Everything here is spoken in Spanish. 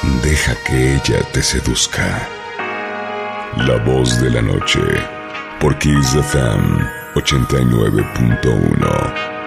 Deja que ella te seduzca. La voz de la noche, por Kiss FM 89.1.